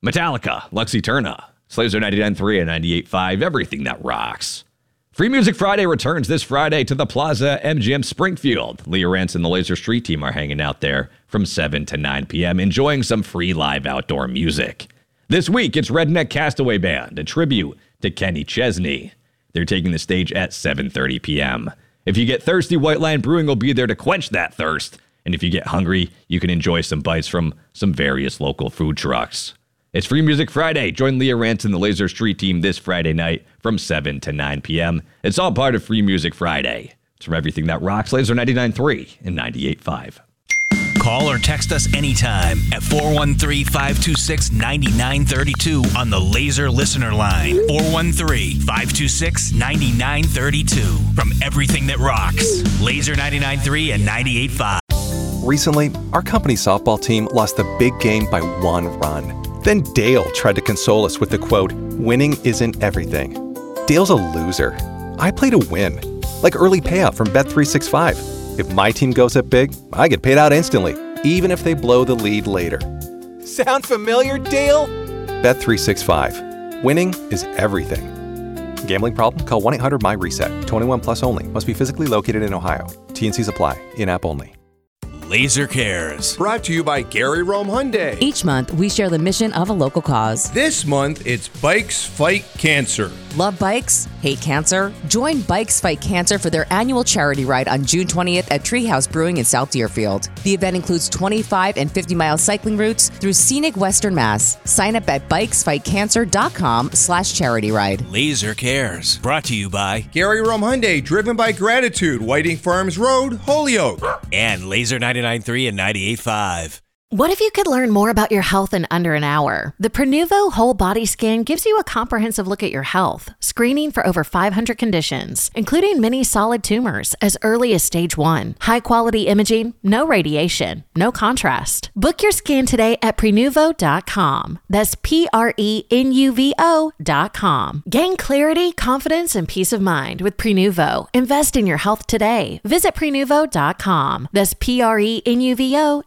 Metallica, Lux Eterna, Slazer 99.3 and 98.5, everything that rocks. Free Music Friday returns this Friday to the Plaza MGM Springfield. Leah Rance and the Laser Street Team are hanging out there from 7 to 9 p.m., enjoying some free live outdoor music. This week, it's Redneck Castaway Band, a tribute to Kenny Chesney. They're taking the stage at 7:30 p.m. If you get thirsty, White Line Brewing will be there to quench that thirst. And if you get hungry, you can enjoy some bites from some various local food trucks. It's Free Music Friday. Join Leah Rance and the Laser Street Team this Friday night from 7 to 9 p.m. It's all part of Free Music Friday. It's from everything that rocks, Laser 99.3 and 98.5. Call or text us anytime at 413-526-9932 on the Laser Listener Line. 413-526-9932. From everything that rocks, Laser 99.3 and 98.5. Recently, our company softball team lost the big game by 1 run. Then Dale tried to console us with the quote, "Winning isn't everything." Dale's a loser. I play to win, like early payout from Bet365. If my team goes up big, I get paid out instantly, even if they blow the lead later. Sound familiar, Dale? Bet365. Winning is everything. Gambling problem? Call 1-800-MY-RESET. 21 plus only. Must be physically located in Ohio. T&Cs apply. In-app only. Laser Cares. Brought to you by Gary Rome Hyundai. Each month, we share the mission of a local cause. This month, it's Bikes Fight Cancer. Love bikes? Hate cancer? Join Bikes Fight Cancer for their annual charity ride on June 20th at Treehouse Brewing in South Deerfield. The event includes 25 and 50-mile cycling routes through scenic Western Mass. Sign up at bikesfightcancer.com/charity ride. Laser Cares. Brought to you by Gary Rome Hyundai, driven by gratitude. Whiting Farms Road, Holyoke. and Laser 99.3 and 98.5. What if you could learn more about your health in under an hour? The Prenuvo Whole Body Scan gives you a comprehensive look at your health, screening for over 500 conditions, including many solid tumors as early as stage 1. High-quality imaging, no radiation, no contrast. Book your scan today at Prenuvo.com. That's Prenuvo.com. Gain clarity, confidence, and peace of mind with Prenuvo. Invest in your health today. Visit Prenuvo.com. That's Prenuvo.